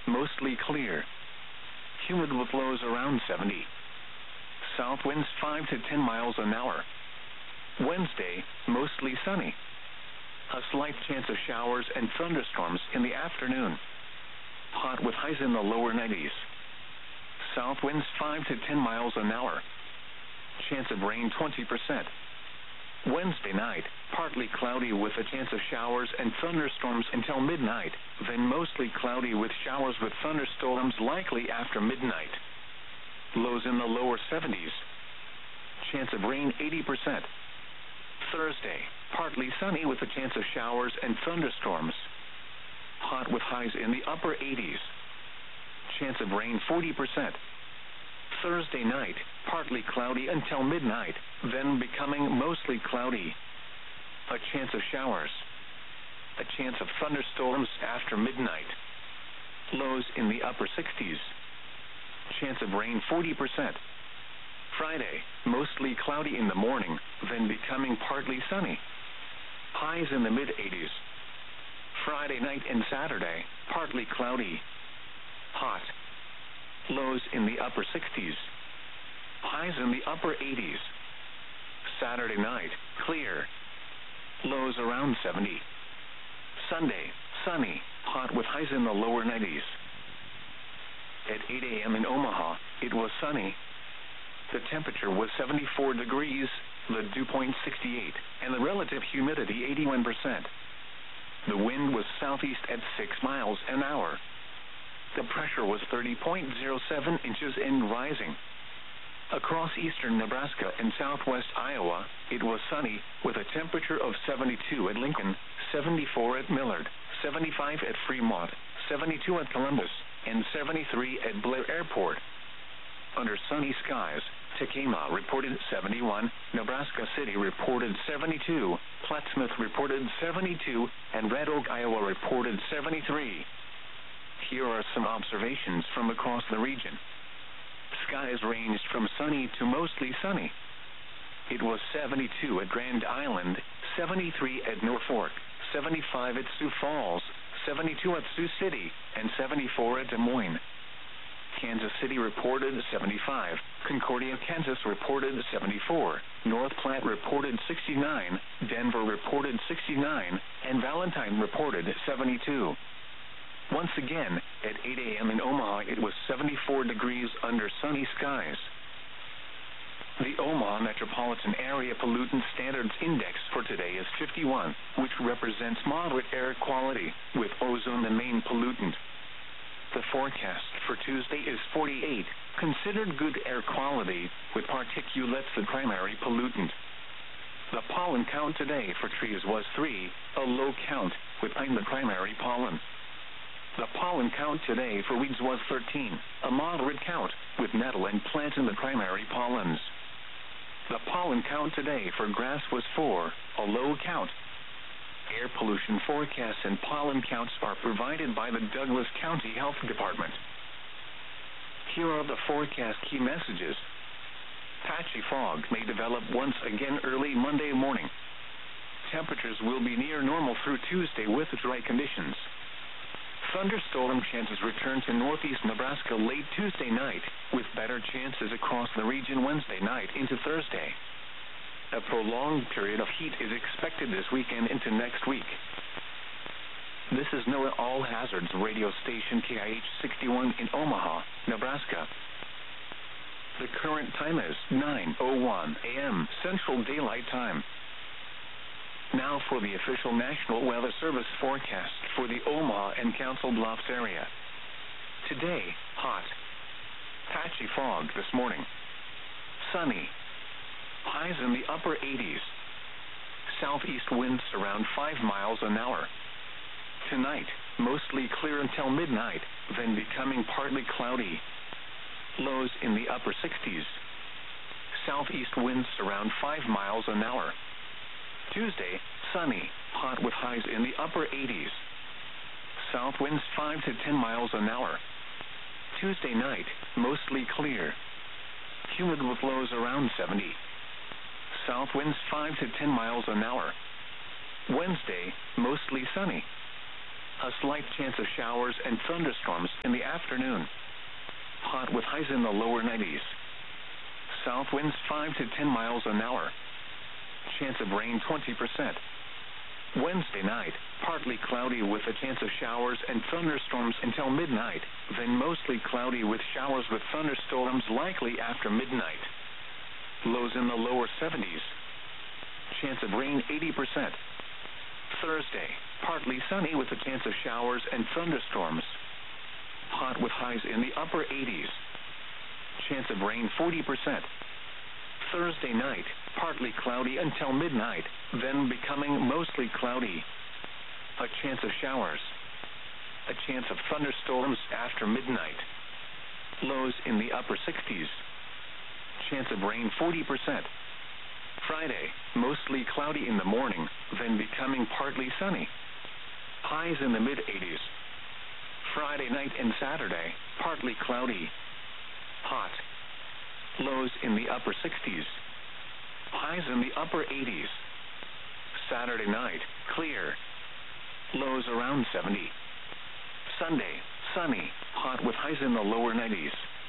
mostly clear. Humid with lows around 70. South winds 5 to 10 miles an hour. Wednesday, mostly sunny. A slight chance of showers and thunderstorms in the afternoon. Hot with highs in the lower 90s. South winds 5 to 10 miles an hour. Chance of rain 20%. Wednesday night, partly cloudy with a chance of showers and thunderstorms until midnight, then mostly cloudy with showers with thunderstorms likely after midnight. Lows in the lower 70s. Chance of rain 80%. Thursday, partly sunny with a chance of showers and thunderstorms. Hot with highs in the upper 80s. Chance of rain 40%. Thursday night, partly cloudy until midnight, then becoming mostly cloudy. A chance of showers. A chance of thunderstorms after midnight. Lows in the upper 60s. Chance of rain 40%. Friday, mostly cloudy in the morning, then becoming partly sunny. Highs in the mid-80s. Friday night and Saturday, partly cloudy. Hot. Lows in the upper 60s. Highs in the upper 80s. Saturday night, clear. Lows around 70. Sunday, sunny, hot with highs in the lower 90s. At 8 a.m. in Omaha, it was sunny. The temperature was 74 degrees, the dew point 68, and the relative humidity 81%. The wind was southeast at 6 miles an hour. The pressure was 30.07 inches and rising. Across eastern Nebraska and southwest Iowa, it was sunny, with a temperature of 72 at Lincoln, 74 at Millard, 75 at Fremont, 72 at Columbus, and 73 at Blair Airport. Under sunny skies, Tekamah reported 71, Nebraska City reported 72, Plattsmouth reported 72, and Red Oak, Iowa reported 73. Here are some observations from across the region. Skies ranged from sunny to mostly sunny. It was 72 at Grand Island, 73 at Norfolk, 75 at Sioux Falls, 72 at Sioux City, and 74 at Des Moines. Kansas City reported 75, Concordia, Kansas reported 74, North Platte reported 69, Denver reported 69, and Valentine reported 72. Once again, at 8 a.m. in Omaha, it was 74 degrees under sunny skies. The Omaha Metropolitan Area Pollutant Standards Index for today is 51, which represents moderate air quality, with ozone the main pollutant. The forecast for Tuesday is 48, considered good air quality, with particulates the primary pollutant. The pollen count today for trees was 3, a low count, with pine the primary pollen. The pollen count today for weeds was 13, a moderate count, with nettle and plantain the primary pollens. The pollen count today for grass was 4, a low count. Air pollution forecasts and pollen counts are provided by the Douglas County Health Department. Here are the forecast key messages. Patchy fog may develop once again early Monday morning. Temperatures will be near normal through Tuesday with dry conditions. Thunderstorm chances return to northeast Nebraska late Tuesday night, with better chances across the region Wednesday night into Thursday. A prolonged period of heat is expected this weekend into next week. This is NOAA All Hazards radio station KIH 61 in Omaha, Nebraska. The current time is 9:01 a.m. Central Daylight Time. Now for the official National Weather Service forecast for the Omaha and Council Bluffs area. Today, hot. Patchy fog this morning. Sunny. Highs in the upper 80s. Southeast winds around 5 miles an hour. Tonight, mostly clear until midnight, then becoming partly cloudy. Lows in the upper 60s. Southeast winds around 5 miles an hour. Tuesday, sunny, hot with highs in the upper 80s. South winds 5 to 10 miles an hour. Tuesday night, mostly clear. Humid with lows around 70. South winds 5 to 10 miles an hour. Wednesday, mostly sunny. A slight chance of showers and thunderstorms in the afternoon. Hot with highs in the lower 90s. South winds 5 to 10 miles an hour. Chance of rain 20%. Wednesday night, partly cloudy with a chance of showers and thunderstorms until midnight, then mostly cloudy with showers with thunderstorms likely after midnight. Lows in the lower 70s. Chance of rain 80%. Thursday, partly sunny with a chance of showers and thunderstorms. Hot with highs in the upper 80s. Chance of rain 40%. Thursday night, partly cloudy until midnight, then becoming mostly cloudy. A chance of showers. A chance of thunderstorms after midnight. Lows in the upper 60s. Chance of rain 40%. Friday, mostly cloudy in the morning, then becoming partly sunny. Highs in the mid-80s. Friday night and Saturday, partly cloudy. Hot. Lows in the upper 60s. Highs in the upper 80s. Saturday night, clear. Lows around 70. Sunday, sunny, hot with highs in the lower 90s.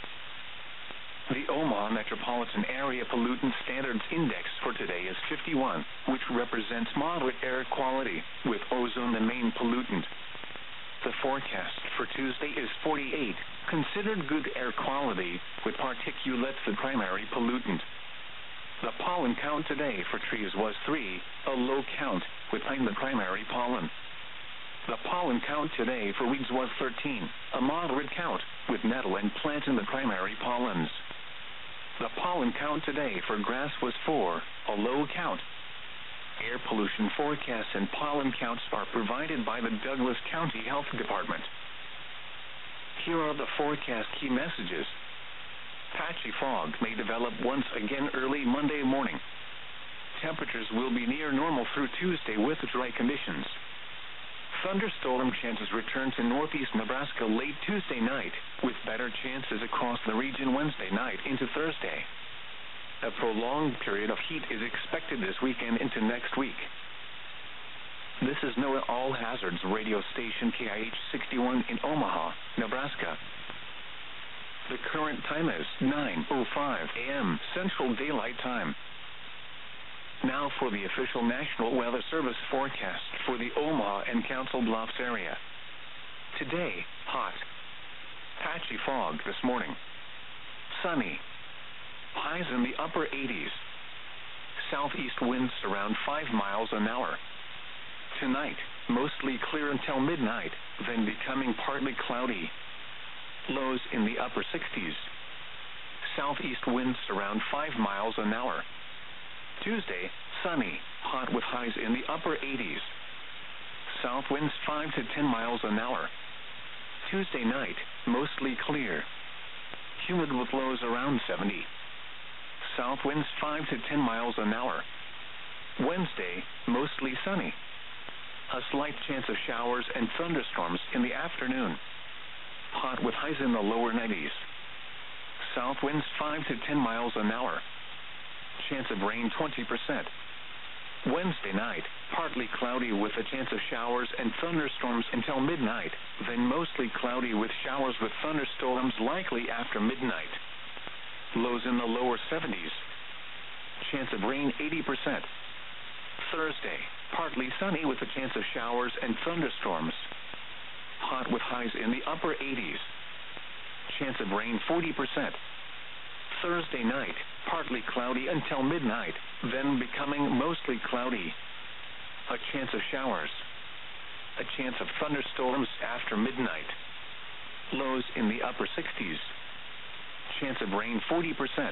The Omaha Metropolitan Area Pollutant Standards Index for today is 51, which represents moderate air quality, with ozone the main pollutant. The forecast for Tuesday is 48, considered good air quality, with particulates the primary pollutant. The pollen count today for trees was 3, a low count, with pine the primary pollen. The pollen count today for weeds was 13, a moderate count, with nettle and plantain the primary pollens. The pollen count today for grass was 4, a low count. Air pollution forecasts and pollen counts are provided by the Douglas County Health Department. Here are the forecast key messages. Patchy fog may develop once again early Monday morning. Temperatures will be near normal through Tuesday with dry conditions. Thunderstorm chances return to northeast Nebraska late Tuesday night, with better chances across the region Wednesday night into Thursday. A prolonged period of heat is expected this weekend into next week. This is NOAA All Hazards radio station KIH 61 in Omaha, Nebraska. The current time is 9:05 a.m. Central Daylight Time. Now for the official National Weather Service forecast for the Omaha and Council Bluffs area. Today, hot. Patchy fog this morning. Sunny. Highs in the upper 80s. Southeast winds around 5 miles an hour. Tonight, mostly clear until midnight, then becoming partly cloudy. Lows in the upper 60s. Southeast winds around 5 miles an hour. Tuesday, sunny, hot with highs in the upper 80s. South winds 5 to 10 miles an hour. Tuesday night, mostly clear. Humid with lows around 70. South winds 5 to 10 miles an hour. Wednesday, mostly sunny. A slight chance of showers and thunderstorms in the afternoon. Hot with highs in the lower 90s. South winds 5 to 10 miles an hour. Chance of rain 20%. Wednesday night, partly cloudy with a chance of showers and thunderstorms until midnight, then mostly cloudy with showers with thunderstorms likely after midnight. Lows in the lower 70s. Chance of rain 80%. Thursday, partly sunny with a chance of showers and thunderstorms. Hot with highs in the upper 80s. Chance of rain 40%. Thursday night, partly cloudy until midnight, then becoming mostly cloudy. A chance of showers. A chance of thunderstorms after midnight. Lows in the upper 60s. Chance of rain 40%.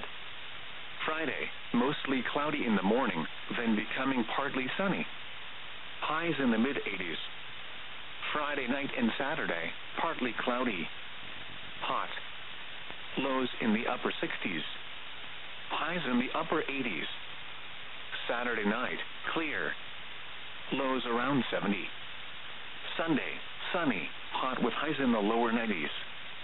Friday, mostly cloudy in the morning, then becoming partly sunny. Highs in the mid-80s. Friday night and Saturday, partly cloudy. Hot. Lows in the upper 60s. Highs in the upper 80s. Saturday night, clear. Lows around 70. Sunday, sunny, hot with highs in the lower 90s.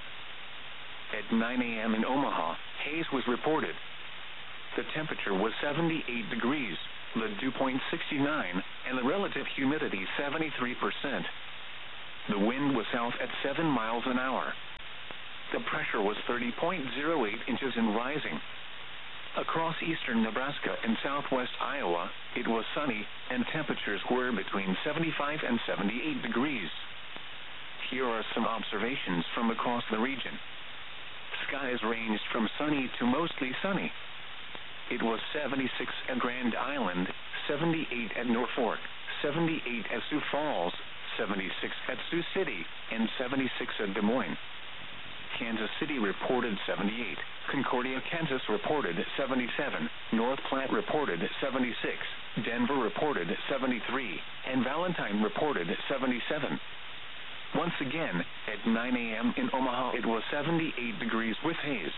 At 9 a.m. in Omaha, haze was reported. The temperature was 78 degrees, the dew point 69, and the relative humidity 73%. The wind was south at 7 miles an hour. The pressure was 30.08 inches and rising. Across eastern Nebraska and southwest Iowa, it was sunny, and temperatures were between 75 and 78 degrees. Here are some observations from across the region. Skies ranged from sunny to mostly sunny. It was 76 at Grand Island, 78 at Norfolk, 78 at Sioux Falls, 76 at Sioux City, and 76 at Des Moines. Kansas City reported 78, Concordia, Kansas reported 77, North Platte reported 76, Denver reported 73, and Valentine reported 77. Once again, at 9 a.m. in Omaha, it was 78 degrees with haze.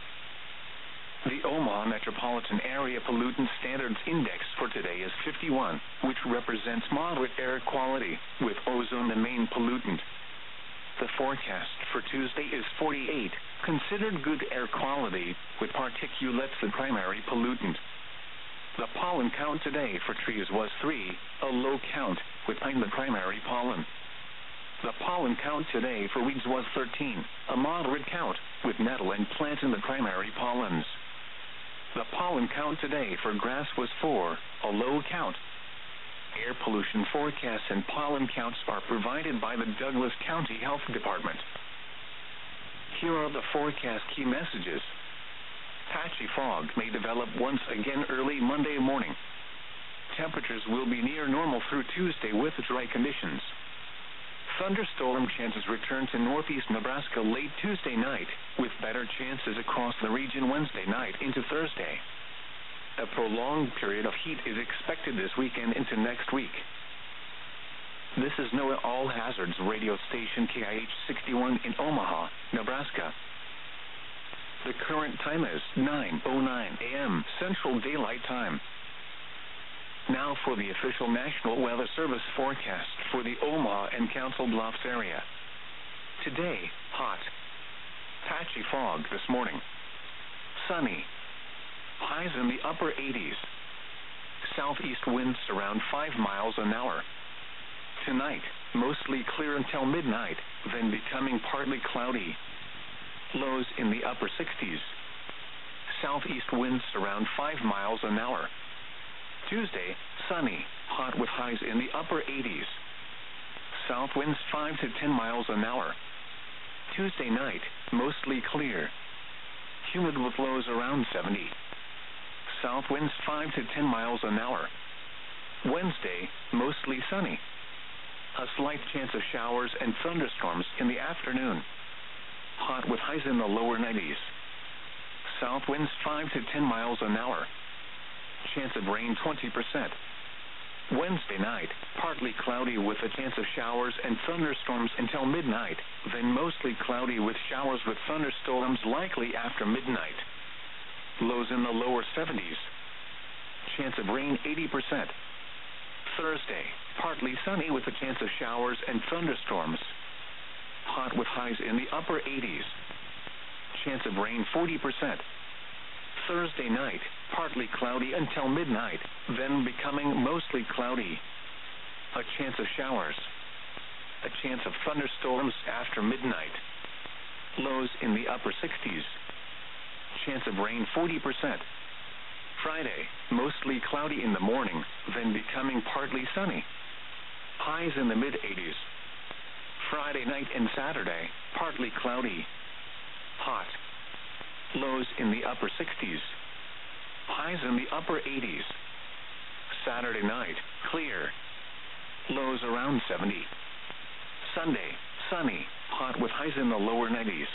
The Omaha Metropolitan Area Pollutant Standards Index for today is 51, which represents moderate air quality, with ozone the main pollutant. The forecast for Tuesday is 48, considered good air quality, with particulates the primary pollutant. The pollen count today for trees was 3, a low count, with pine the primary pollen. The pollen count today for weeds was 13, a moderate count, with nettle and plantain the primary pollens. The pollen count today for grass was 4, a low count. Air pollution forecasts and pollen counts are provided by the Douglas County Health Department. Here are the forecast key messages. Patchy fog may develop once again early Monday morning. Temperatures will be near normal through Tuesday with dry conditions. Thunderstorm chances return to northeast Nebraska late Tuesday night, with better chances across the region Wednesday night into Thursday. A prolonged period of heat is expected this weekend into next week. This is NOAA All Hazards radio station KIH 61 in Omaha, Nebraska. The current time is 9:09 a.m. Central Daylight Time. Now for the official National Weather Service forecast for the Omaha and Council Bluffs area. Today, hot. Patchy fog this morning. Sunny. Highs in the upper 80s. Southeast winds around 5 miles an hour. Tonight, mostly clear until midnight, then becoming partly cloudy. Lows in the upper 60s. Southeast winds around 5 miles an hour. Tuesday, sunny, hot with highs in the upper 80s. South winds 5 to 10 miles an hour. Tuesday night, mostly clear. Humid with lows around 70. South winds 5 to 10 miles an hour. Wednesday, mostly sunny. A slight chance of showers and thunderstorms in the afternoon. Hot with highs in the lower 90s. South winds 5 to 10 miles an hour. Chance of rain 20%. Wednesday night, partly cloudy with a chance of showers and thunderstorms until midnight, then mostly cloudy with showers with thunderstorms likely after midnight. Lows in the lower 70s. Chance of rain 80%. Thursday, partly sunny with a chance of showers and thunderstorms. Hot with highs in the upper 80s. Chance of rain 40%. Thursday night, partly cloudy until midnight, then becoming mostly cloudy. A chance of showers. A chance of thunderstorms after midnight. Lows in the upper 60s. Chance of rain 40%. Friday, mostly cloudy in the morning, then becoming partly sunny. Highs in the mid-80s. Friday night and Saturday, partly cloudy. Hot. Lows in the upper 60s. Highs in the upper 80s. Saturday night, clear. Lows around 70. Sunday, sunny, hot with highs in the lower 90s.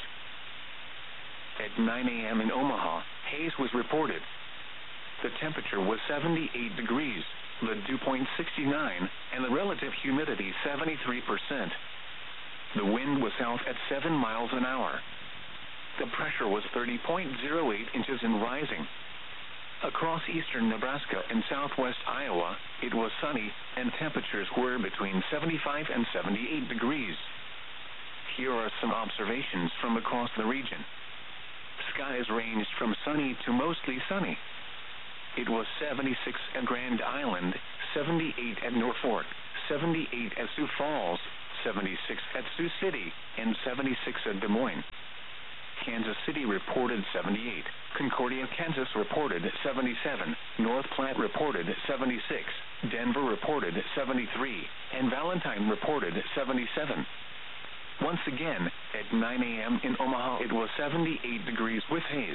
At 9 a.m. in Omaha, haze was reported. The temperature was 78 degrees, the dew point 69, and the relative humidity 73%. The wind was south at 7 miles an hour. The pressure was 30.08 inches and rising. Across eastern Nebraska and southwest Iowa, it was sunny, and temperatures were between 75 and 78 degrees. Here are some observations from across the region. Skies ranged from sunny to mostly sunny. It was 76 at Grand Island, 78 at Norfolk, 78 at Sioux Falls, 76 at Sioux City, and 76 at Des Moines. Kansas City reported 78. Concordia, Kansas reported 77. North Platte reported 76. Denver reported 73. And Valentine reported 77. Once again, at 9 a.m. in Omaha, it was 78 degrees with haze.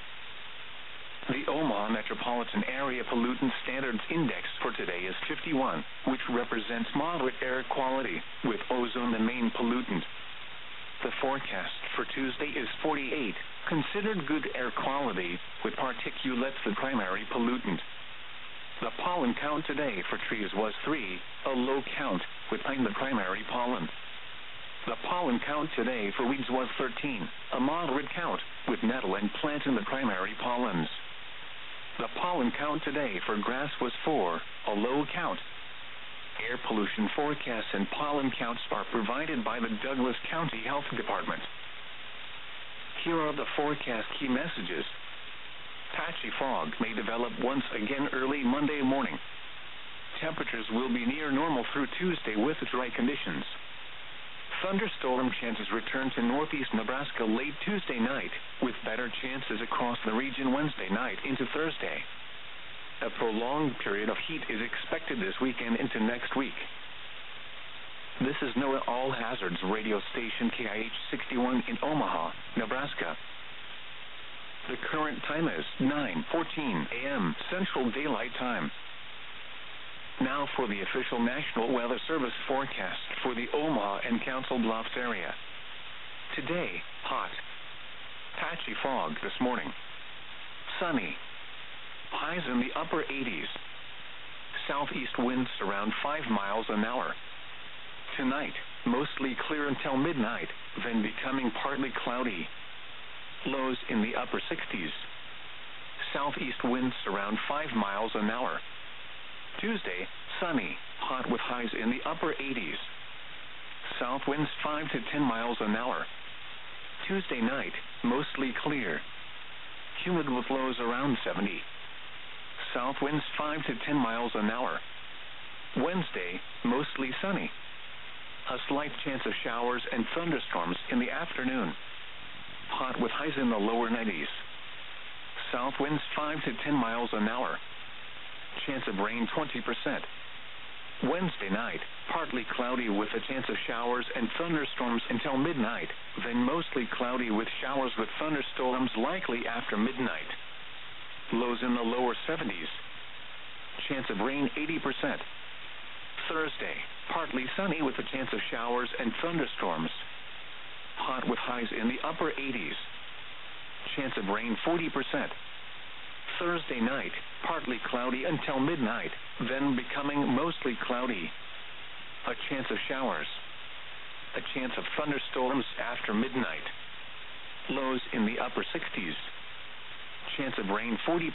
The Omaha Metropolitan Area Pollutant Standards Index for today is 51, which represents moderate air quality, with ozone the main pollutant. The forecast for Tuesday is 48, considered good air quality, with particulates the primary pollutant. The pollen count today for trees was 3, a low count, with pine the primary pollen. The pollen count today for weeds was 13, a moderate count, with nettle and plantain the primary pollens. The pollen count today for grass was 4, a low count. Air pollution forecasts and pollen counts are provided by the Douglas County Health Department. Here are the forecast key messages. Patchy fog may develop once again early Monday morning. Temperatures will be near normal through Tuesday with dry conditions. Thunderstorm chances return to northeast Nebraska late Tuesday night, with better chances across the region Wednesday night into Thursday. A prolonged period of heat is expected this weekend into next week. This is NOAA All Hazards radio station KIH 61 in Omaha, Nebraska. The current time is 9:14 a.m. Central Daylight Time. Now for the official National Weather Service forecast for the Omaha and Council Bluffs area. Today, hot. Patchy fog this morning. Sunny. Highs in the upper 80s. Southeast winds around 5 miles an hour. Tonight, mostly clear until midnight, then becoming partly cloudy. Lows in the upper 60s. Southeast winds around 5 miles an hour. Tuesday, sunny, hot with highs in the upper 80s. South winds 5 to 10 miles an hour. Tuesday night, mostly clear. Humid with lows around 70. South winds 5 to 10 miles an hour. Wednesday, mostly sunny. A slight chance of showers and thunderstorms in the afternoon. Hot with highs in the lower 90s. South winds 5 to 10 miles an hour. Chance of rain 20%. Wednesday night, partly cloudy with a chance of showers and thunderstorms until midnight, then mostly cloudy with showers with thunderstorms likely after midnight. Lows in the lower 70s. Chance of rain 80%. Thursday, partly sunny with a chance of showers and thunderstorms. Hot with highs in the upper 80s. Chance of rain 40%. Thursday night, partly cloudy until midnight, then becoming mostly cloudy. A chance of showers. A chance of thunderstorms after midnight. Lows in the upper 60s. Chance of rain 40%.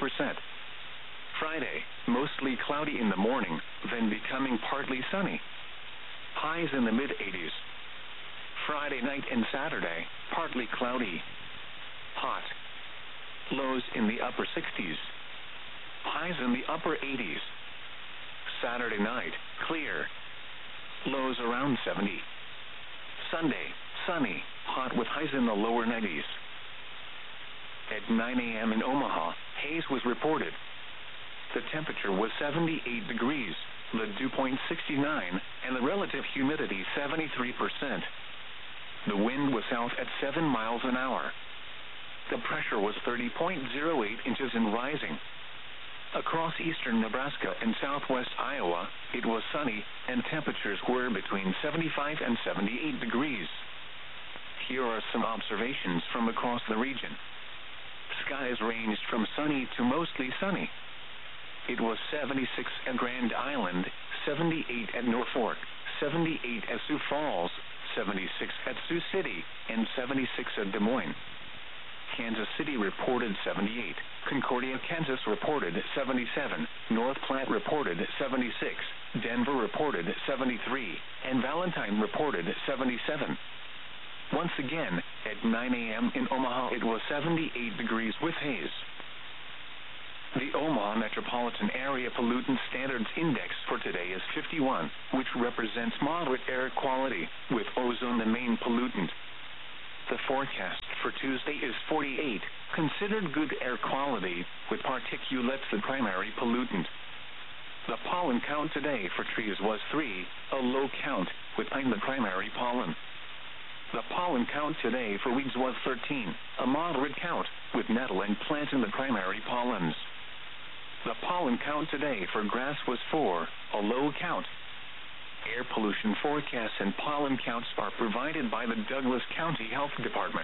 Friday, mostly cloudy in the morning, then becoming partly sunny. Highs in the mid-80s. Friday night and Saturday, partly cloudy. Hot. Lows in the upper 60s. Highs in the upper 80s. Saturday night, clear. Lows around 70. Sunday, sunny, hot with highs in the lower 90s. At 9 a.m. in Omaha, haze was reported. The temperature was 78 degrees, the dew point 69, and the relative humidity 73%. The wind was south at 7 miles an hour. The pressure was 30.08 inches and rising. Across eastern Nebraska and southwest Iowa, it was sunny, and temperatures were between 75 and 78 degrees. Here are some observations from across the region. Skies ranged from sunny to mostly sunny. It was 76 at Grand Island, 78 at Norfolk, 78 at Sioux Falls, 76 at Sioux City, and 76 at Des Moines. Kansas City reported 78. Concordia, Kansas reported 77. North Platte reported 76. Denver reported 73. And Valentine reported 77. Once again, at 9 a.m. in Omaha, it was 78 degrees with haze. The Omaha Metropolitan Area Pollutant Standards Index for today is 51, which represents moderate air quality, with ozone the main pollutant. The forecast for Tuesday is 48, considered good air quality, with particulates the primary pollutant. The pollen count today for trees was 3, a low count, with pine the primary pollen. The pollen count today for weeds was 13, a moderate count, with nettle and plantain the primary pollens. The pollen count today for grass was 4, a low count. Air pollution forecasts and pollen counts are provided by the Douglas County Health Department.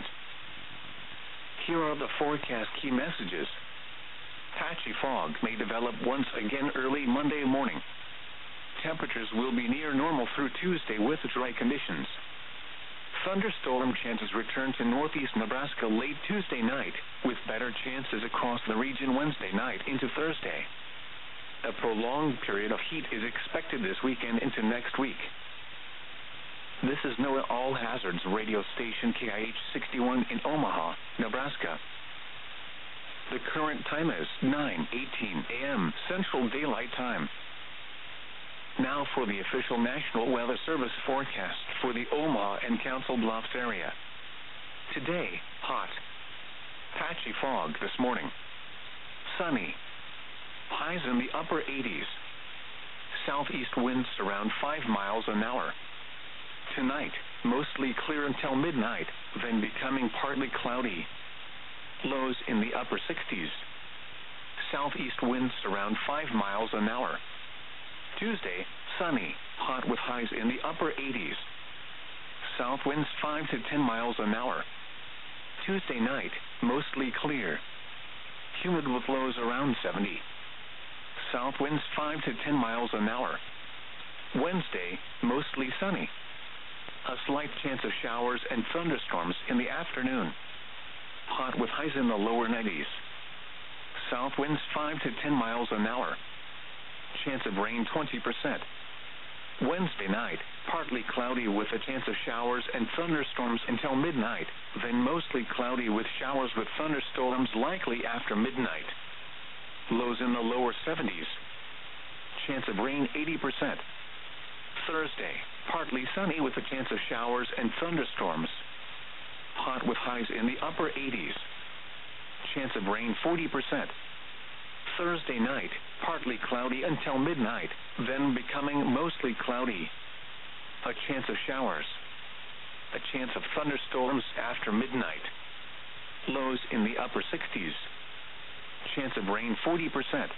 Here are the forecast key messages. Patchy fog may develop once again early Monday morning. Temperatures will be near normal through Tuesday with dry conditions. Thunderstorm chances return to northeast Nebraska late Tuesday night, with better chances across the region Wednesday night into Thursday. A prolonged period of heat is expected this weekend into next week. This is NOAA All Hazards radio station KIH 61 in Omaha, Nebraska. The current time is 9:18 a.m. Central Daylight Time. Now for the official National Weather Service forecast for the Omaha and Council Bluffs area. Today, hot. Patchy fog this morning. Sunny. Highs in the upper 80s. Southeast winds around 5 miles an hour. Tonight, mostly clear until midnight, then becoming partly cloudy. Lows in the upper 60s. Southeast winds around 5 miles an hour. Tuesday, sunny, hot with highs in the upper 80s. South winds 5 to 10 miles an hour. Tuesday night, mostly clear. Humid with lows around 70. South winds 5 to 10 miles an hour. Wednesday, mostly sunny. A slight chance of showers and thunderstorms in the afternoon. Hot with highs in the lower 90s. South winds 5 to 10 miles an hour. Chance of rain 20%. Wednesday night, partly cloudy with a chance of showers and thunderstorms until midnight, then mostly cloudy with showers with thunderstorms likely after midnight. Lows in the lower 70s. Chance of rain 80%. Thursday, partly sunny with a chance of showers and thunderstorms. Hot with highs in the upper 80s. Chance of rain 40%. Thursday night, partly cloudy until midnight, then becoming mostly cloudy. A chance of showers. A chance of thunderstorms after midnight. Lows in the upper 60s. Chance of rain 40%.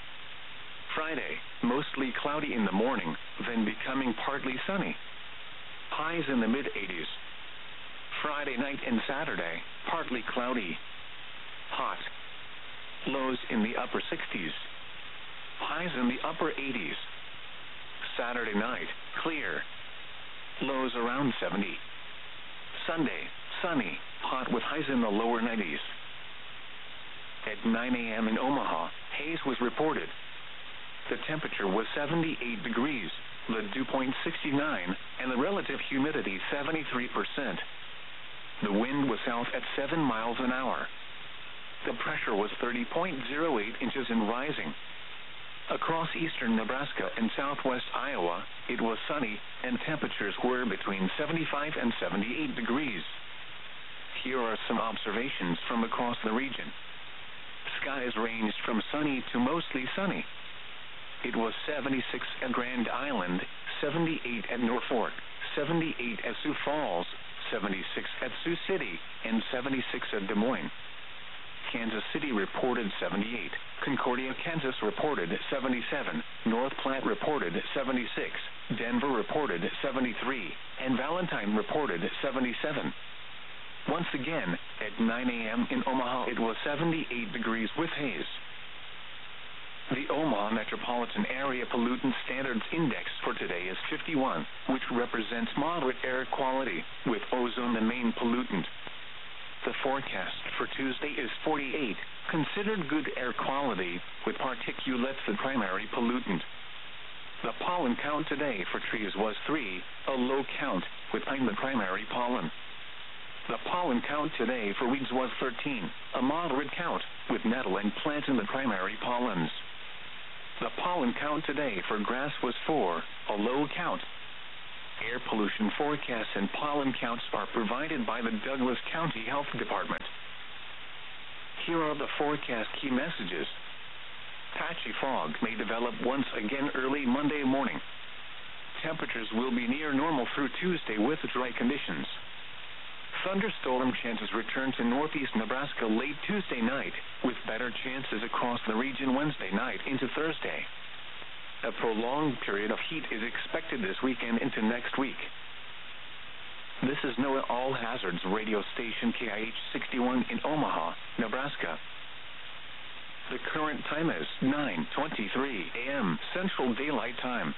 Friday, mostly cloudy in the morning, then becoming partly sunny. Highs in the mid-80s. Friday night and Saturday, partly cloudy. Hot. Lows in the upper 60s. Highs in the upper 80s. Saturday night, clear. Lows around 70. Sunday, sunny, hot with highs in the lower 90s. At 9 a.m. in Omaha, haze was reported. The temperature was 78 degrees, the dew point 69, and the relative humidity 73%. The wind was south at 7 miles an hour. The pressure was 30.08 inches and rising. Across eastern Nebraska and southwest Iowa, it was sunny, and temperatures were between 75 and 78 degrees. Here are some observations from across the region. Skies ranged from sunny to mostly sunny. It was 76 at Grand Island, 78 at Norfolk, 78 at Sioux Falls, 76 at Sioux City, and 76 at Des Moines. Kansas City reported 78. Concordia, Kansas reported 77. North Platte reported 76. Denver reported 73. And Valentine reported 77. Once again, at 9 a.m. in Omaha, it was 78 degrees with haze. The Omaha Metropolitan Area Pollutant Standards Index for today is 51, which represents moderate air quality, with ozone the main pollutant. The forecast for Tuesday is 48, considered good air quality, with particulates the primary pollutant. The pollen count today for trees was 3, a low count, with pine the primary pollen. The pollen count today for weeds was 13, a moderate count, with nettle and plant in the primary pollens. The pollen count today for grass was 4, a low count. Air pollution forecasts and pollen counts are provided by the Douglas County Health Department. Here are the forecast key messages. Patchy fog may develop once again early Monday morning. Temperatures will be near normal through Tuesday with dry conditions. Thunderstorm chances return to northeast Nebraska late Tuesday night, with better chances across the region Wednesday night into Thursday. A prolonged period of heat is expected this weekend into next week. This is NOAA All Hazards radio station KIH 61 in Omaha, Nebraska. The current time is 9:23 a.m. Central Daylight Time.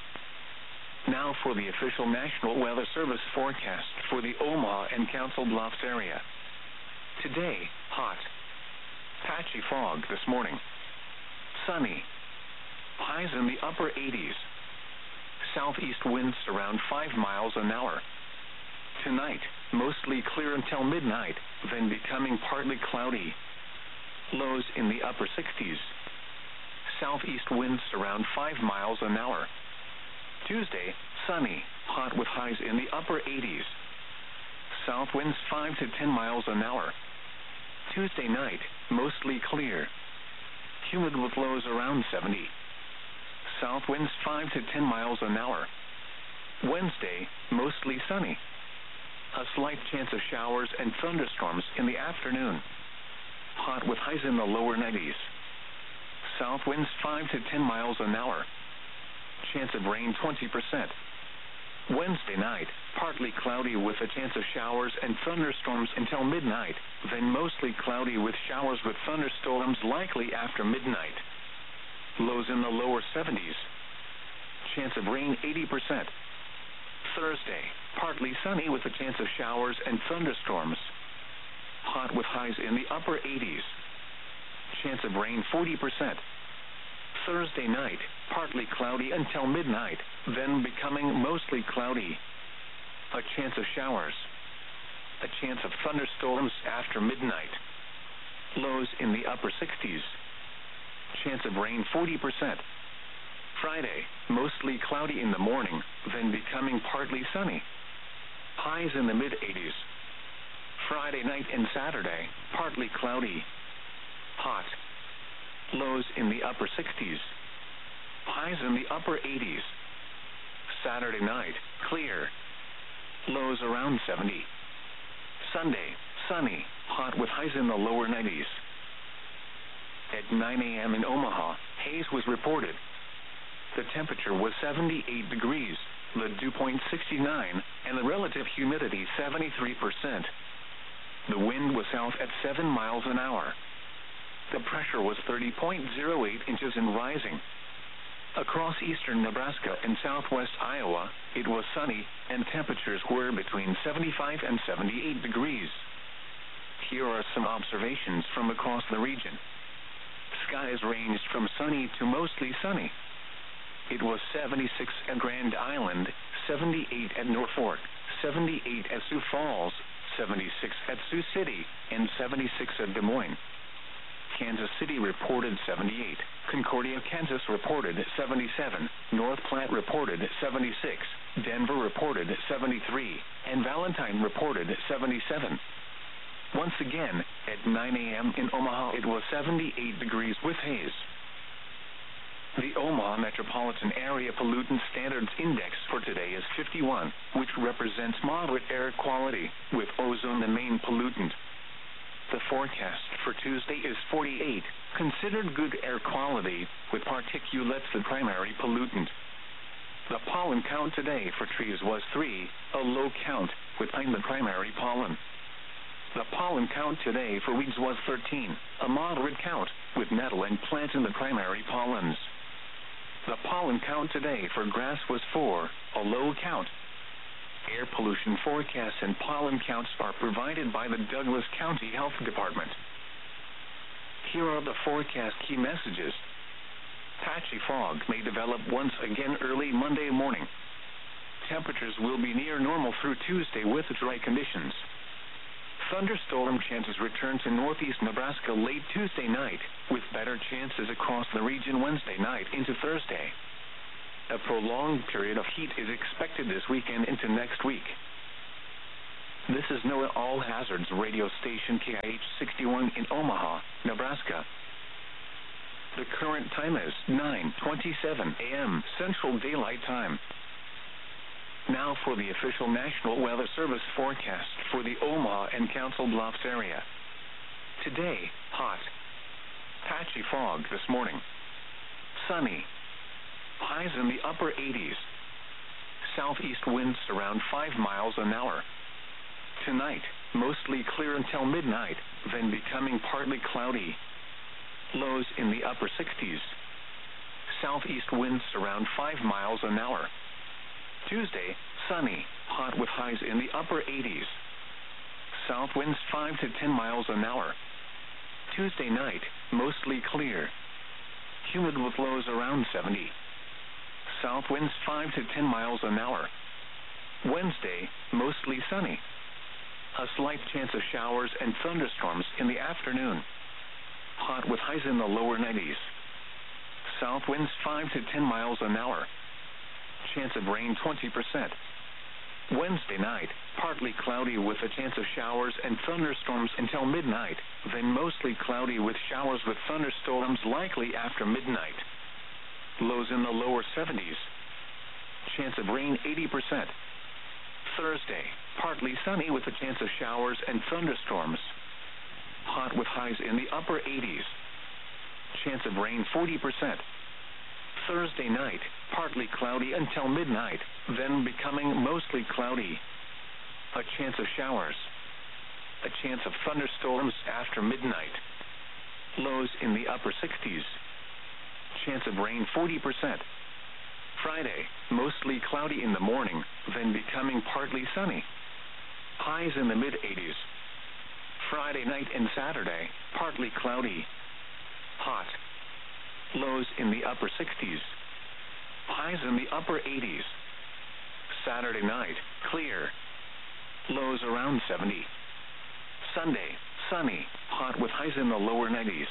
Now for the official National Weather Service forecast for the Omaha and Council Bluffs area. Today, hot. Patchy fog this morning. Sunny. Highs in the upper 80s. Southeast winds around 5 miles an hour. Tonight, mostly clear until midnight, then becoming partly cloudy. Lows in the upper 60s. Southeast winds around 5 miles an hour. Tuesday, sunny, hot with highs in the upper 80s. South winds 5 to 10 miles an hour. Tuesday night, mostly clear. Humid with lows around 70. South winds 5 to 10 miles an hour. Wednesday, mostly sunny. A slight chance of showers and thunderstorms in the afternoon. Hot with highs in the lower 90s. South winds 5 to 10 miles an hour. Chance of rain 20%. Wednesday night, partly cloudy with a chance of showers and thunderstorms until midnight, then mostly cloudy with showers with thunderstorms likely after midnight. Lows in the lower 70s. Chance of rain 80%. Thursday, partly sunny with a chance of showers and thunderstorms. Hot with highs in the upper 80s. Chance of rain 40%. Thursday night, partly cloudy until midnight, then becoming mostly cloudy. A chance of showers. A chance of thunderstorms after midnight. Lows in the upper 60s. Chance of rain 40%. Friday, mostly cloudy in the morning, then becoming partly sunny. Highs in the mid-80s. Friday night and Saturday, partly cloudy. Hot. Lows in the upper 60s. Highs in the upper 80s. Saturday night, clear. Lows around 70. Sunday, sunny, hot with highs in the lower 90s. At 9 a.m. in Omaha, haze was reported. The temperature was 78 degrees, the dew point 69, and the relative humidity 73%. The wind was south at 7 miles an hour. The pressure was 30.08 inches and rising. Across eastern Nebraska and southwest Iowa, it was sunny, and temperatures were between 75 and 78 degrees. Here are some observations from across the region. Skies ranged from sunny to mostly sunny. It was 76 at Grand Island, 78 at Norfolk, 78 at Sioux Falls, 76 at Sioux City, and 76 at Des Moines. Kansas City reported 78, Concordia, Kansas reported 77, North Platte reported 76, Denver reported 73, and Valentine reported 77. Once again, at 9 a.m. in Omaha, it was 78 degrees with haze. The Omaha Metropolitan Area Pollutant Standards Index for today is 51, which represents moderate air quality, with ozone the main pollutant. The forecast for Tuesday is 48, considered good air quality, with particulates the primary pollutant. The pollen count today for trees was 3, a low count, with pine the primary pollen. The pollen count today for weeds was 13, a moderate count, with nettle and plant in the primary pollens. The pollen count today for grass was 4, a low count. Air pollution forecasts and pollen counts are provided by the Douglas County Health Department. Here are the forecast key messages. Patchy fog may develop once again early Monday morning. Temperatures will be near normal through Tuesday with dry conditions. Thunderstorm chances return to northeast Nebraska late Tuesday night, with better chances across the region Wednesday night into Thursday. A prolonged period of heat is expected this weekend into next week. This is NOAA All Hazards radio station KIH 61 in Omaha, Nebraska. The current time is 9:27 a.m. Central Daylight Time. Now for the official National Weather Service forecast for the Omaha and Council Bluffs area. Today, hot. Patchy fog this morning. Sunny. Highs in the upper 80s. Southeast winds around 5 miles an hour. Tonight, mostly clear until midnight, then becoming partly cloudy. Lows in the upper 60s. Southeast winds around 5 miles an hour. Tuesday, sunny, hot with highs in the upper 80s. South winds 5 to 10 miles an hour. Tuesday night, mostly clear. Humid with lows around 70. South winds 5 to 10 miles an hour. Wednesday, mostly sunny. A slight chance of showers and thunderstorms in the afternoon. Hot with highs in the lower 90s. South winds 5 to 10 miles an hour. Chance of rain 20%. Wednesday night, partly cloudy with a chance of showers and thunderstorms until midnight, then mostly cloudy with showers with thunderstorms likely after midnight. Lows in the lower 70s. Chance of rain 80%. Thursday, partly sunny with a chance of showers and thunderstorms. Hot with highs in the upper 80s. Chance of rain 40%. Thursday night, partly cloudy until midnight, then becoming mostly cloudy. A chance of showers. A chance of thunderstorms after midnight. Lows in the upper 60s. Chance of rain 40%. Friday, mostly cloudy in the morning, then becoming partly sunny. Highs in the mid-80s. Friday night and Saturday, partly cloudy. Hot. Lows in the upper 60s. Highs in the upper 80s. Saturday night, clear. Lows around 70. Sunday, sunny, hot with highs in the lower 90s.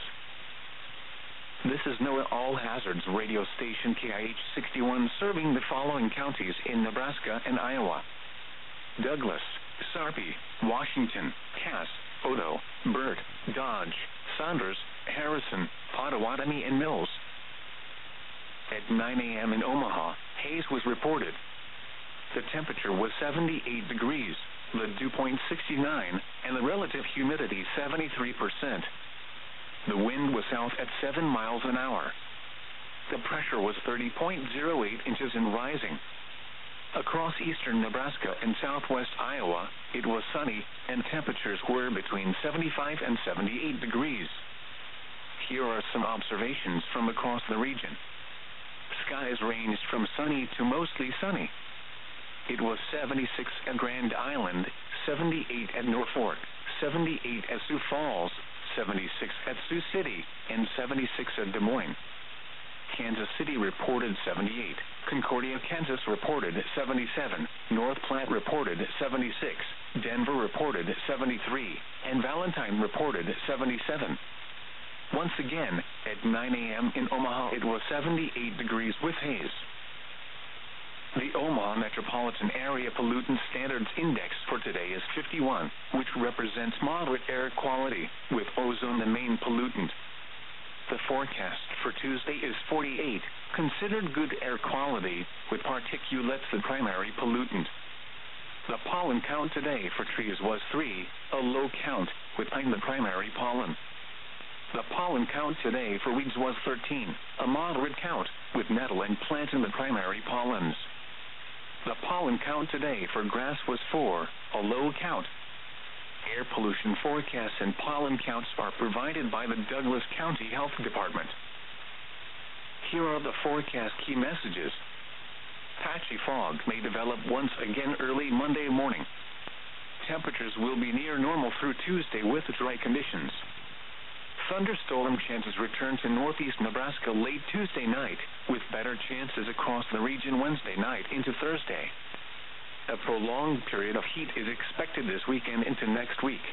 This is NOAA All Hazards radio station KIH 61 serving the following counties in Nebraska and Iowa: Douglas, Sarpy, Washington, Cass, Odo, Burt, Dodge, Saunders, Harrison, Pottawatomie, and Mills. At 9 a.m. in Omaha, haze was reported. The temperature was 78 degrees, the dew point 69, and the relative humidity 73%. The wind was south at 7 miles an hour. The pressure was 30.08 inches and rising. Across eastern Nebraska and southwest Iowa, it was sunny, and temperatures were between 75 and 78 degrees. Here are some observations from across the region. Skies ranged from sunny to mostly sunny. It was 76 at Grand Island, 78 at Norfolk, 78 at Sioux Falls, 76 at Sioux City, and 76 at Des Moines. Kansas City reported 78. Concordia, Kansas reported 77. North Platte reported 76. Denver reported 73. And Valentine reported 77. Once again, at 9 a.m. in Omaha, it was 78 degrees with haze. The Omaha Metropolitan Area Pollutant Standards Index for today is 51, which represents moderate air quality, with ozone the main pollutant. The forecast for Tuesday is 48, considered good air quality, with particulates the primary pollutant. The pollen count today for trees was 3, a low count, with pine the primary pollen. The pollen count today for weeds was 13, a moderate count, with nettle and plantain the primary pollens. The pollen count today for grass was 4, a low count. Air pollution forecasts and pollen counts are provided by the Douglas County Health Department. Here are the forecast key messages. Patchy fog may develop once again early Monday morning. Temperatures will be near normal through Tuesday with dry conditions. Thunderstorm chances return to northeast Nebraska late Tuesday night, with better chances across the region Wednesday night into Thursday. A prolonged period of heat is expected this weekend into next week.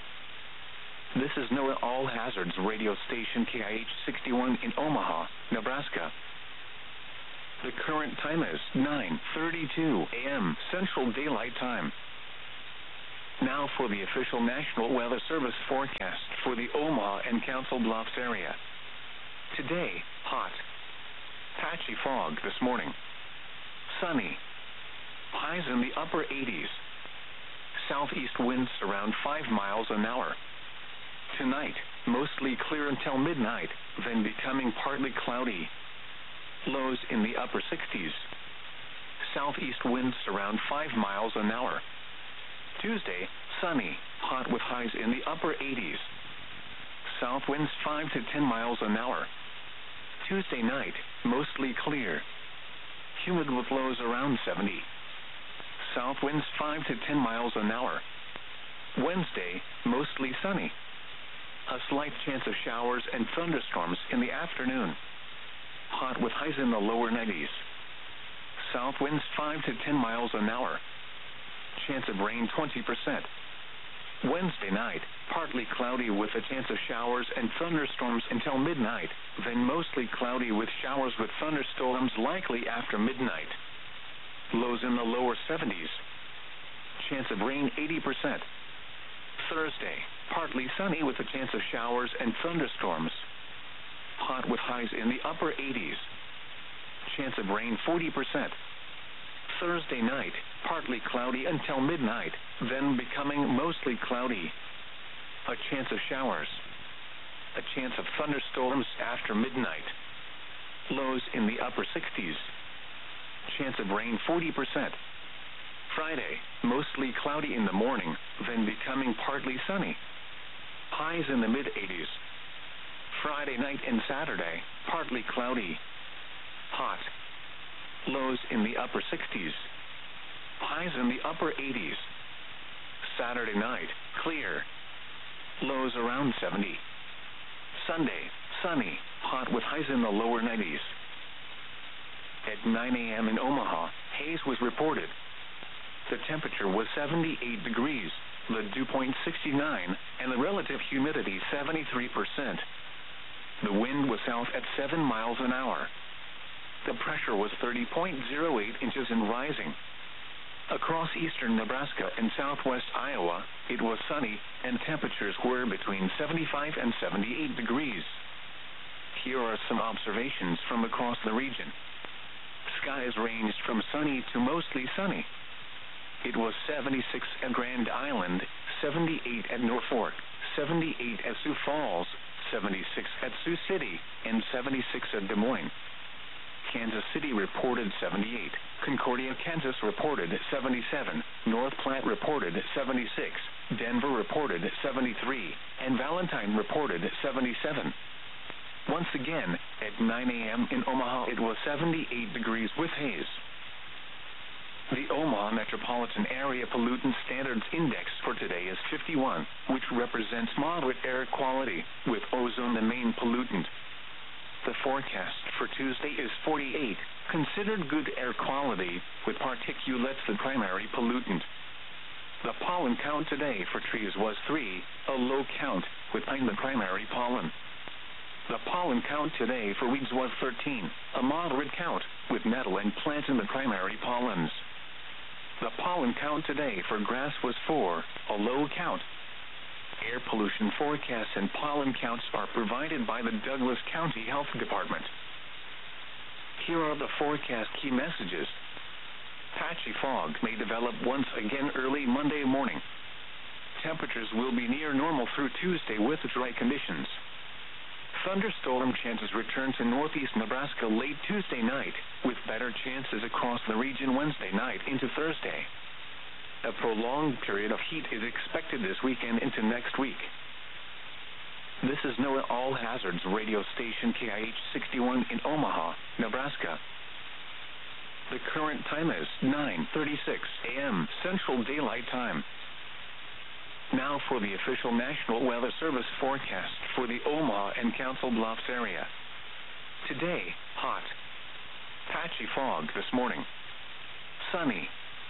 This is NOAA All Hazards radio station KIH 61 in Omaha, Nebraska. The current time is 9:32 a.m. Central Daylight Time. Now for the official National Weather Service forecast for the Omaha and Council Bluffs area. Today, hot. Patchy fog this morning. Sunny. Highs in the upper 80s. Southeast winds around 5 miles an hour. Tonight, mostly clear until midnight, then becoming partly cloudy. Lows in the upper 60s. Southeast winds around 5 miles an hour. Tuesday, sunny, hot with highs in the upper 80s. South winds 5 to 10 miles an hour. Tuesday night, mostly clear. Humid with lows around 70. South winds 5 to 10 miles an hour. Wednesday, mostly sunny. A slight chance of showers and thunderstorms in the afternoon. Hot with highs in the lower 90s. South winds 5 to 10 miles an hour. Chance of rain 20%. Wednesday night, partly cloudy with a chance of showers and thunderstorms until midnight, then mostly cloudy with showers with thunderstorms likely after midnight. Lows in the lower 70s. Chance of rain 80%. Thursday, partly sunny with a chance of showers and thunderstorms. Hot with highs in the upper 80s. Chance of rain 40%. Thursday night, partly cloudy until midnight, then becoming mostly cloudy. A chance of showers. A chance of thunderstorms after midnight. Lows in the upper 60s. Chance of rain 40%. Friday, mostly cloudy in the morning, then becoming partly sunny. Highs in the mid-80s. Friday night and Saturday, partly cloudy. Hot. Lows in the upper 60s. Highs in the upper 80s. Saturday night, clear. Lows around 70. Sunday, sunny, hot with highs in the lower 90s. At 9 a.m. in Omaha, haze was reported. The temperature was 78 degrees, the dew point 69, and the relative humidity 73%. The wind was south at 7 miles an hour. The pressure was 30.08 inches and rising. Across eastern Nebraska and southwest Iowa, it was sunny, and temperatures were between 75 and 78 degrees. Here are some observations from across the region. Skies ranged from sunny to mostly sunny. It was 76 at Grand Island, 78 at Norfolk, 78 at Sioux Falls, 76 at Sioux City, and 76 at Des Moines. Kansas City reported 78, Concordia, Kansas reported 77, North Platte reported 76, Denver reported 73, and Valentine reported 77. Once again, at 9 a.m. in Omaha, it was 78 degrees with haze. The Omaha Metropolitan Area Pollutant Standards Index for today is 51, which represents moderate air quality, with ozone the main pollutant. The forecast for Tuesday is 48, considered good air quality, with particulates the primary pollutant. The pollen count today for trees was 3, a low count, with pine the primary pollen. The pollen count today for weeds was 13, a moderate count, with nettle and plantain the primary pollens. The pollen count today for grass was 4, a low count. Air pollution forecasts and pollen counts are provided by the Douglas County Health Department. Here are the forecast key messages. Patchy fog may develop once again early Monday morning. Temperatures will be near normal through Tuesday with dry conditions. Thunderstorm chances return to northeast Nebraska late Tuesday night, with better chances across the region Wednesday night into Thursday. A prolonged period of heat is expected this weekend into next week. This is NOAA All Hazards radio station KIH 61 in Omaha, Nebraska. The current time is 9:36 a.m. Central Daylight Time. Now for the official National Weather Service forecast for the Omaha and Council Bluffs area. Today, hot. Patchy fog this morning. Sunny.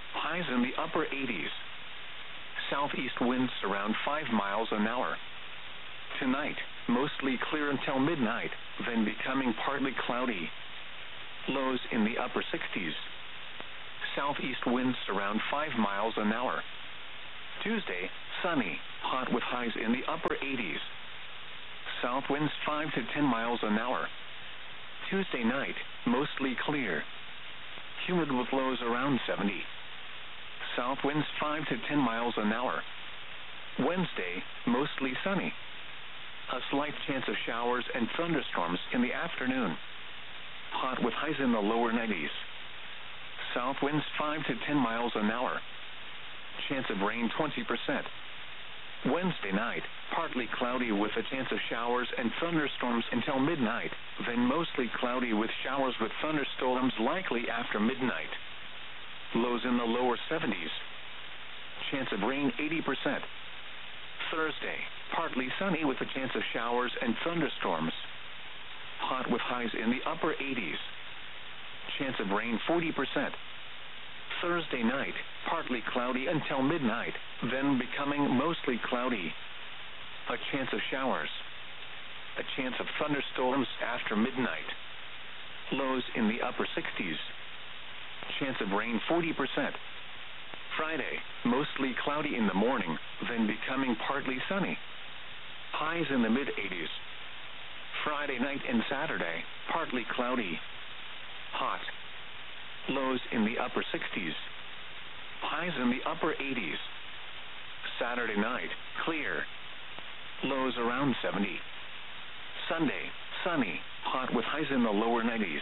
highs in the upper 80s. Southeast winds around 5 miles an hour. Tonight, mostly clear until midnight, then becoming partly cloudy. Lows in the upper 60s. Southeast winds around 5 miles an hour. Tuesday, sunny, hot with highs in the upper 80s. South winds 5 to 10 miles an hour. Tuesday night, mostly clear. Humid with lows around 70. South winds 5 to 10 miles an hour. Wednesday, mostly sunny. A slight chance of showers and thunderstorms in the afternoon. Hot with highs in the lower 90s. South winds 5 to 10 miles an hour. Chance of rain 20%. Wednesday night, partly cloudy with a chance of showers and thunderstorms until midnight, then mostly cloudy with showers with thunderstorms likely after midnight. Lows in the lower 70s. Chance of rain 80%. Thursday, partly sunny with a chance of showers and thunderstorms. Hot with highs in the upper 80s. Chance of rain 40%. Thursday night, partly cloudy until midnight, then becoming mostly cloudy. A chance of showers. A chance of thunderstorms after midnight. Lows in the upper 60s. Chance of rain 40%. Friday, mostly cloudy in the morning, then becoming partly sunny. Highs in the mid-80s. Friday night and Saturday, partly cloudy. Hot. Lows in the upper 60s. Highs in the upper 80s. Saturday night, clear. Lows around 70. Sunday, sunny, hot with highs in the lower 90s.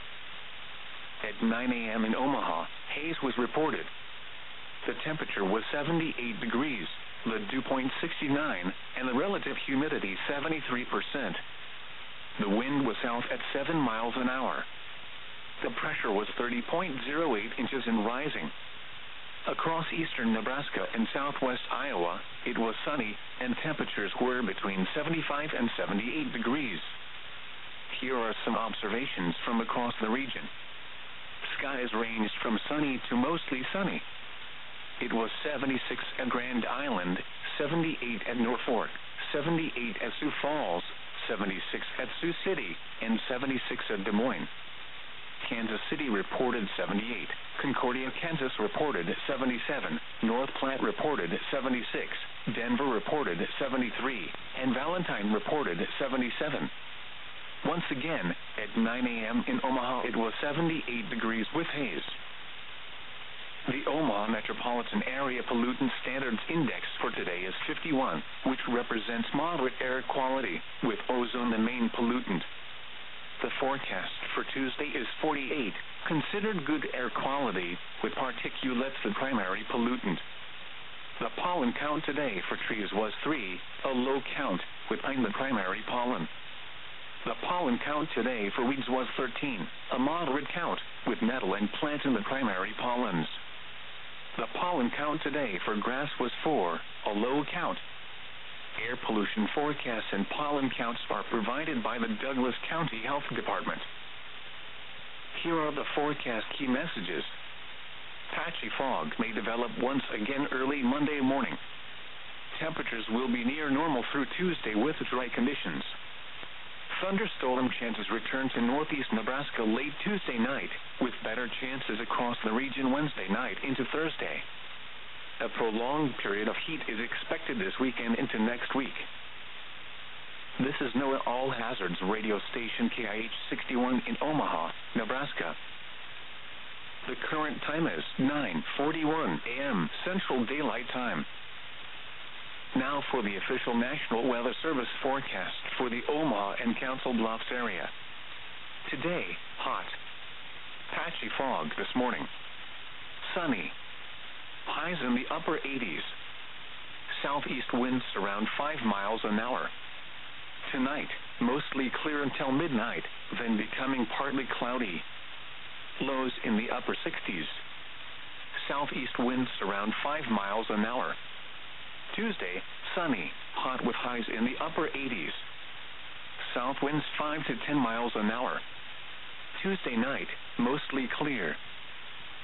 At 9 a.m. in Omaha, haze was reported. The temperature was 78 degrees, the dew point 69, and the relative humidity 73%. The wind was south at 7 miles an hour. The pressure was 30.08 inches and rising. Across eastern Nebraska and southwest Iowa, it was sunny, and temperatures were between 75 and 78 degrees. Here are some observations from across the region. Skies ranged from sunny to mostly sunny. It was 76 at Grand Island, 78 at Norfolk, 78 at Sioux Falls, 76 at Sioux City, and 76 at Des Moines. Kansas City reported 78, Concordia, Kansas reported 77, North Platte reported 76, Denver reported 73, and Valentine reported 77. Once again, at 9 a.m. in Omaha, it was 78 degrees with haze. The Omaha Metropolitan Area Pollutant Standards Index for today is 51, which represents moderate air quality, with ozone the main pollutant. The forecast for Tuesday is 48, considered good air quality, with particulates the primary pollutant. The pollen count today for trees was 3, a low count, with pine the primary pollen. The pollen count today for weeds was 13, a moderate count, with nettle and plantain the primary pollens. The pollen count today for grass was 4, a low count. Air pollution forecasts and pollen counts are provided by the Douglas County Health Department. Here are the forecast key messages. Patchy fog may develop once again early Monday morning. Temperatures will be near normal through Tuesday with dry conditions. Thunderstorm chances return to northeast Nebraska late Tuesday night, with better chances across the region Wednesday night into Thursday. A prolonged period of heat is expected this weekend into next week. This is NOAA All Hazards radio station KIH 61 in Omaha, Nebraska. The current time is 9:41 a.m. Central Daylight Time. Now for the official National Weather Service forecast for the Omaha and Council Bluffs area. Today, hot. Patchy fog this morning. Sunny. Highs in the upper 80s. Southeast winds around 5 miles an hour. Tonight, mostly clear until midnight, then becoming partly cloudy. Lows in the upper 60s. Southeast winds around 5 miles an hour. Tuesday, sunny, hot with highs in the upper 80s. South winds 5 to 10 miles an hour. Tuesday night, mostly clear.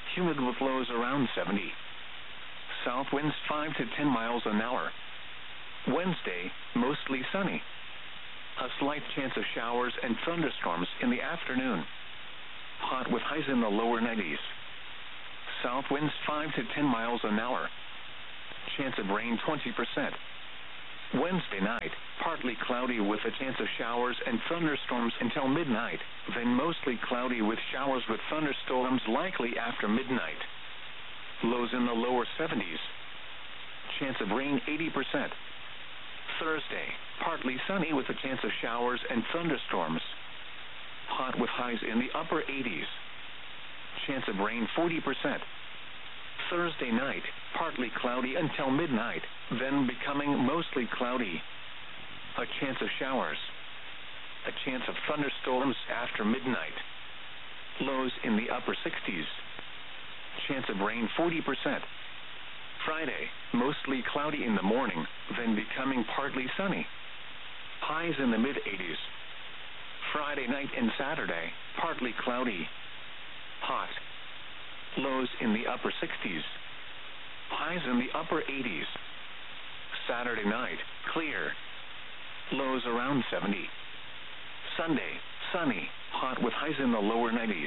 Humid with lows around 70. South winds 5 to 10 miles an hour. Wednesday, mostly sunny. A slight chance of showers and thunderstorms in the afternoon. Hot with highs in the lower 90s. South winds 5 to 10 miles an hour. Chance of rain 20%. Wednesday night, partly cloudy with a chance of showers and thunderstorms until midnight, then mostly cloudy with showers with thunderstorms likely after midnight. Lows in the lower 70s. Chance of rain 80%. Thursday, partly sunny with a chance of showers and thunderstorms. Hot with highs in the upper 80s. Chance of rain 40%. Thursday night, partly cloudy until midnight, then becoming mostly cloudy. A chance of showers. A chance of thunderstorms after midnight. Lows in the upper 60s. Chance of rain 40%. Friday, mostly cloudy in the morning, then becoming partly sunny. Highs in the mid-80s. Friday night and Saturday, partly cloudy. Hot. Lows in the upper 60s. Highs in the upper 80s. Saturday night, clear. Lows around 70. Sunday, sunny, hot with highs in the lower 90s.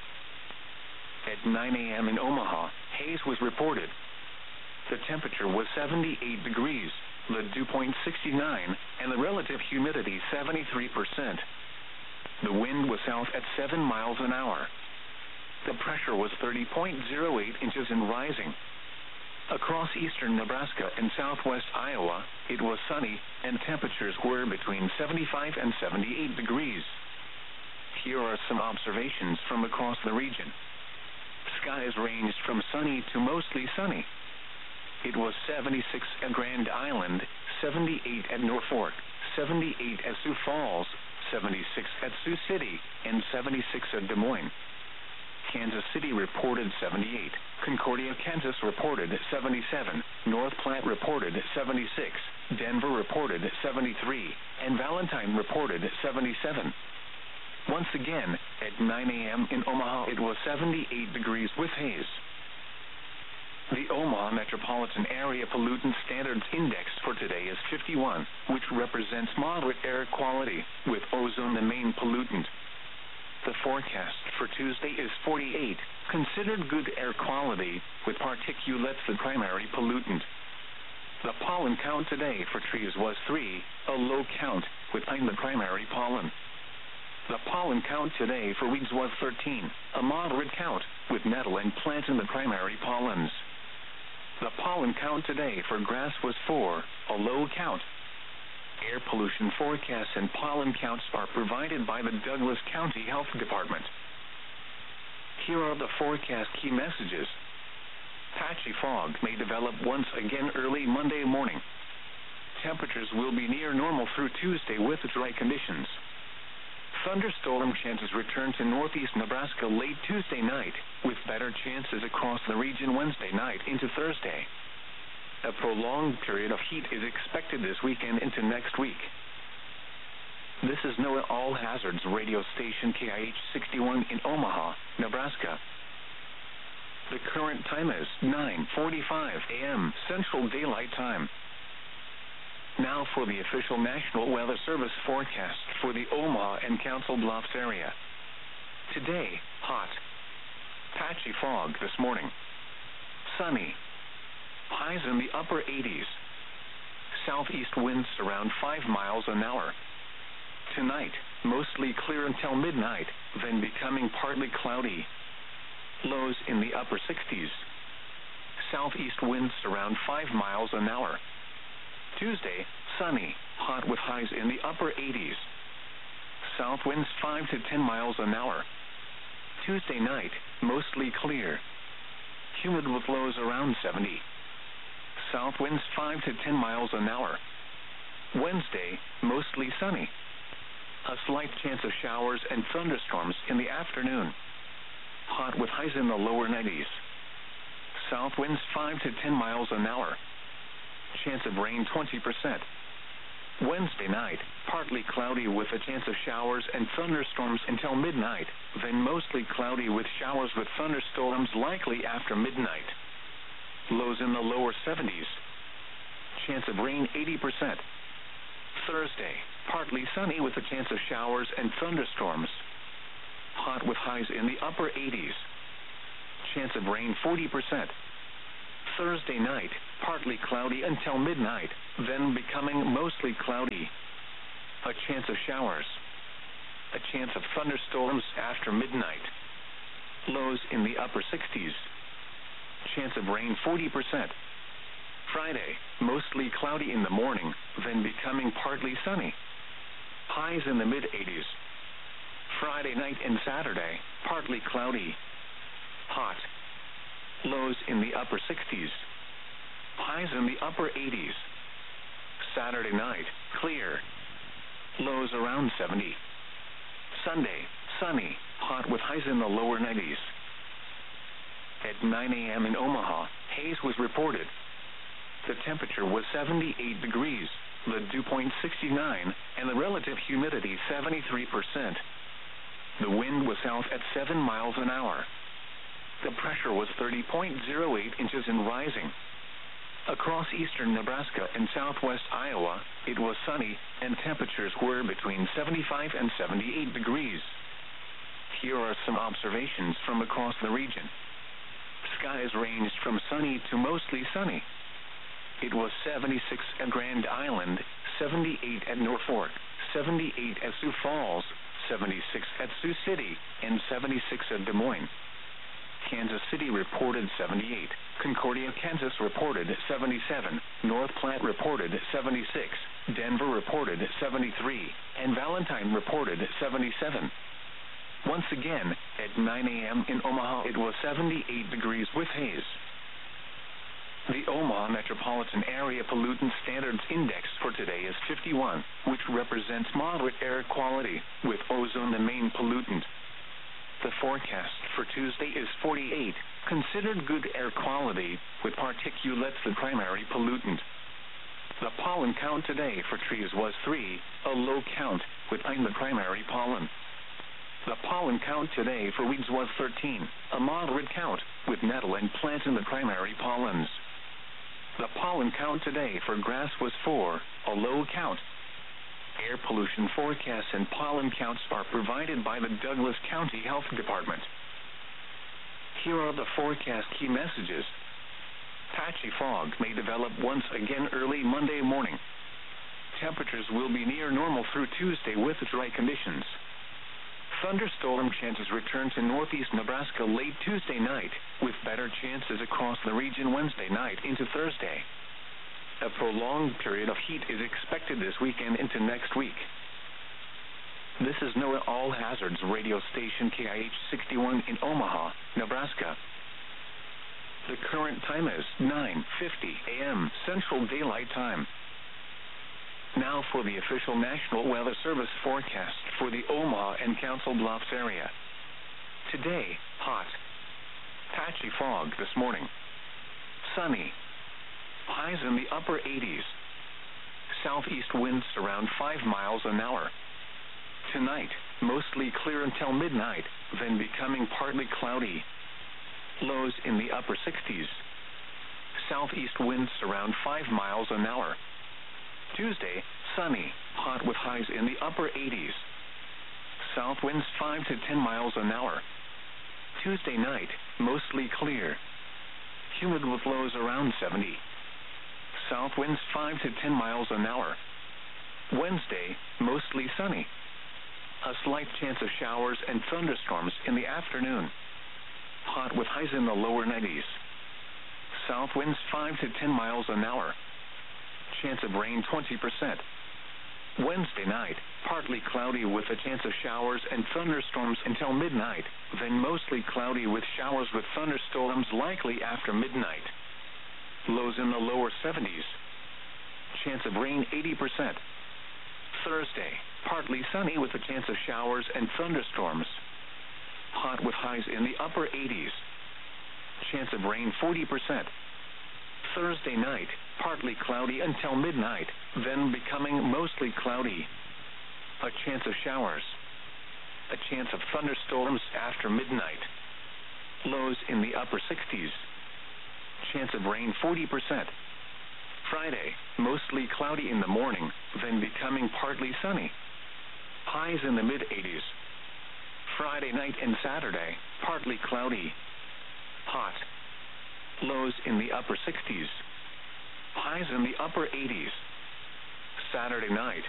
At 9 a.m. in Omaha, haze was reported. The temperature was 78 degrees, the dew point 69, and the relative humidity 73%. The wind was south at 7 miles an hour. The pressure was 30.08 inches and rising. Across eastern Nebraska and southwest Iowa, it was sunny, and temperatures were between 75 and 78 degrees. Here are some observations from across the region. Skies ranged from sunny to mostly sunny. It was 76 at Grand Island, 78 at Norfolk, 78 at Sioux Falls, 76 at Sioux City, and 76 at Des Moines. Kansas City reported 78, Concordia, Kansas reported 77, North Platte reported 76, Denver reported 73, and Valentine reported 77. Once again, at 9 a.m. in Omaha, it was 78 degrees with haze. The Omaha Metropolitan Area Pollutant Standards Index for today is 51, which represents moderate air quality, with ozone the main pollutant. The forecast for Tuesday is 48, considered good air quality, with particulates the primary pollutant. The pollen count today for trees was 3, a low count, with pine the primary pollen. The pollen count today for weeds was 13, a moderate count, with nettle and plantain the primary pollens. The pollen count today for grass was 4, a low count. Air pollution forecasts and pollen counts are provided by the Douglas County Health Department. Here are the forecast key messages. Patchy fog may develop once again early Monday morning. Temperatures will be near normal through Tuesday with dry conditions. Thunderstorm chances return to northeast Nebraska late Tuesday night, with better chances across the region Wednesday night into Thursday. A prolonged period of heat is expected this weekend into next week. This is NOAA All Hazards radio station KIH 61 in Omaha, Nebraska. The current time is 9:45 a.m. Central Daylight Time. Now for the official National Weather Service forecast for the Omaha and Council Bluffs area. Today, hot. Patchy fog this morning. Sunny. Highs in the upper 80s. Southeast winds around 5 miles an hour. Tonight, mostly clear until midnight, then becoming partly cloudy. Lows in the upper 60s. Southeast winds around 5 miles an hour. Tuesday, sunny, hot with highs in the upper 80s. South winds 5 to 10 miles an hour. Tuesday night, mostly clear. Humid with lows around 70. South winds 5 to 10 miles an hour. Wednesday, mostly sunny. A slight chance of showers and thunderstorms in the afternoon. Hot with highs in the lower 90s. South winds 5 to 10 miles an hour. Chance of rain 20%. Wednesday night, partly cloudy with a chance of showers and thunderstorms until midnight, then mostly cloudy with showers with thunderstorms likely after midnight. Lows in the lower 70s. Chance of rain 80%. Thursday, partly sunny with a chance of showers and thunderstorms. Hot with highs in the upper 80s. Chance of rain 40%. Thursday night, partly cloudy until midnight, then becoming mostly cloudy. A chance of showers. A chance of thunderstorms after midnight. Lows in the upper 60s. Chance of rain 40%. Friday, mostly cloudy in the morning, then becoming partly sunny. Highs in the mid-80s. Friday night and Saturday, partly cloudy. Hot. Lows in the upper 60s. Highs in the upper 80s. Saturday night, clear. Lows around 70. Sunday, sunny, hot with highs in the lower 90s. At 9 a.m. in Omaha, haze was reported. The temperature was 78 degrees, the dew point 69, and the relative humidity 73%. The wind was south at 7 miles an hour. The pressure was 30.08 inches and rising. Across eastern Nebraska and southwest Iowa, it was sunny, and temperatures were between 75 and 78 degrees. Here are some observations from across the region. Skies ranged from sunny to mostly sunny. It was 76 at Grand Island, 78 at Norfolk, 78 at Sioux Falls, 76 at Sioux City, and 76 at Des Moines. Kansas City reported 78. Concordia, Kansas reported 77. North Platte reported 76. Denver reported 73. And Valentine reported 77. Once again, at 9 a.m. in Omaha, it was 78 degrees with haze. The Omaha Metropolitan Area Pollutant Standards Index for today is 51, which represents moderate air quality, with ozone the main pollutant. The forecast for Tuesday is 48, considered good air quality, with particulates the primary pollutant. The pollen count today for trees was 3, a low count, with pine the primary pollen. The pollen count today for weeds was 13, a moderate count, with nettle and plantain the primary pollens. The pollen count today for grass was 4, a low count. Air pollution forecasts and pollen counts are provided by the Douglas County Health Department. Here are the forecast key messages. Patchy fog may develop once again early Monday morning. Temperatures will be near normal through Tuesday with dry conditions. Thunderstorm chances return to northeast Nebraska late Tuesday night, with better chances across the region Wednesday night into Thursday. A prolonged period of heat is expected this weekend into next week. This is NOAA All Hazards radio station KIH 61 in Omaha, Nebraska. The current time is 9:50 a.m. Central Daylight Time. Now for the official National Weather Service forecast for the Omaha and Council Bluffs area. Today, hot. Patchy fog this morning. Sunny. Highs in the upper 80s. Southeast winds around 5 miles an hour. Tonight, mostly clear until midnight, then becoming partly cloudy. Lows in the upper 60s. Southeast winds around 5 miles an hour. Tuesday, sunny, hot with highs in the upper 80s. South winds 5 to 10 miles an hour. Tuesday night, mostly clear. Humid with lows around 70. South winds 5 to 10 miles an hour. Wednesday, mostly sunny. A slight chance of showers and thunderstorms in the afternoon. Hot with highs in the lower 90s. South winds 5 to 10 miles an hour. Chance of rain 20%. Wednesday night, partly cloudy with a chance of showers and thunderstorms until midnight, then mostly cloudy with showers with thunderstorms likely after midnight. Lows in the lower 70s. Chance of rain 80%. Thursday, partly sunny with a chance of showers and thunderstorms. Hot with highs in the upper 80s. Chance of rain 40%. Thursday night, partly cloudy until midnight, then becoming mostly cloudy. A chance of showers. A chance of thunderstorms after midnight. Lows in the upper 60s. Chance of rain 40%. Friday, mostly cloudy in the morning, then becoming partly sunny. Highs in the mid-80s. Friday night and Saturday, partly cloudy. Hot. Lows in the upper 60s. Highs in the upper 80s. Saturday night,